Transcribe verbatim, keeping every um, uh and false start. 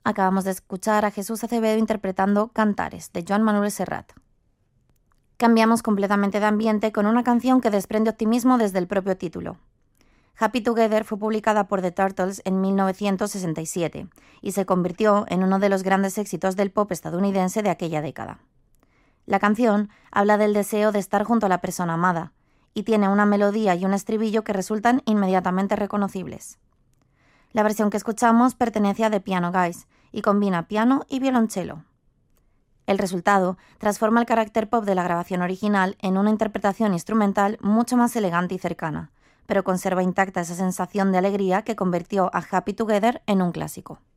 Acabamos de escuchar a Jesús Acevedo interpretando Cantares, de Joan Manuel Serrat. Cambiamos completamente de ambiente con una canción que desprende optimismo desde el propio título. Happy Together fue publicada por The Turtles en mil novecientos sesenta y siete y se convirtió en uno de los grandes éxitos del pop estadounidense de aquella década. La canción habla del deseo de estar junto a la persona amada y tiene una melodía y un estribillo que resultan inmediatamente reconocibles. La versión que escuchamos pertenece a The Piano Guys y combina piano y violonchelo. El resultado transforma el carácter pop de la grabación original en una interpretación instrumental mucho más elegante y cercana, pero conserva intacta esa sensación de alegría que convirtió a Happy Together en un clásico.